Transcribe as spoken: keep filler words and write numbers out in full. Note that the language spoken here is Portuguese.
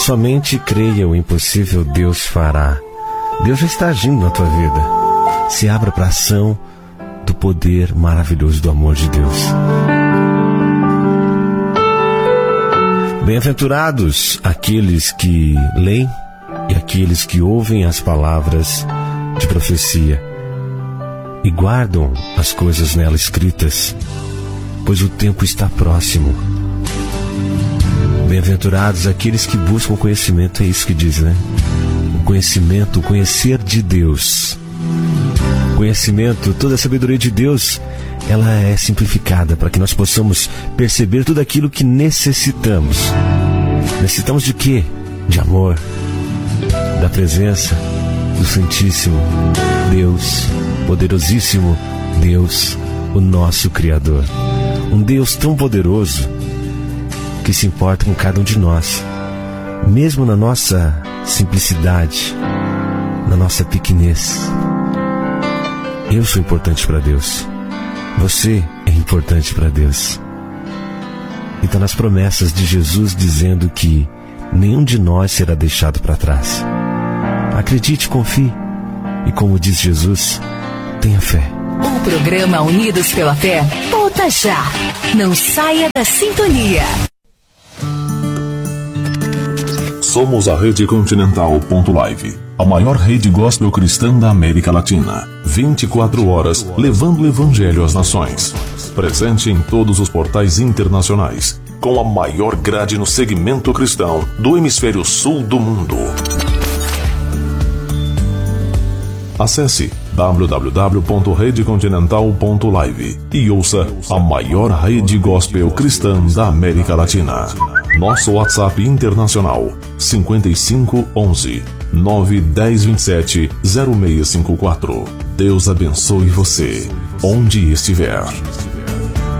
Somente creia, o impossível Deus fará. Deus já está agindo na tua vida. Se abra para a ação do poder maravilhoso do amor de Deus. Bem-aventurados aqueles que leem e aqueles que ouvem as palavras de profecia e guardam as coisas nela escritas, pois o tempo está próximo. Bem-aventurados aqueles que buscam conhecimento, é isso que diz, né? O conhecimento, o conhecer de Deus. Conhecimento, toda a sabedoria de Deus, ela é simplificada para que nós possamos perceber tudo aquilo que necessitamos. Necessitamos de quê? De amor, da presença do Santíssimo Deus, poderosíssimo Deus, o nosso Criador. Um Deus tão poderoso que se importa com cada um de nós, mesmo na nossa simplicidade, na nossa pequenez. Eu sou importante para Deus. Você é importante para Deus. E está nas promessas de Jesus dizendo que nenhum de nós será deixado para trás. Acredite, confie. E como diz Jesus, tenha fé. O programa Unidos pela Fé volta já. Não saia da sintonia. Somos a Rede Continental ponto live, a maior rede gospel cristã da América Latina. vinte e quatro horas levando o evangelho às nações. Presente em todos os portais internacionais, com a maior grade no segmento cristão do hemisfério sul do mundo. Acesse w w w ponto rede continental ponto live e ouça a maior rede gospel cristã da América Latina. Nosso WhatsApp internacional cinco cinco um um nove um zero dois sete zero seis cinco quatro. Deus abençoe você, onde estiver.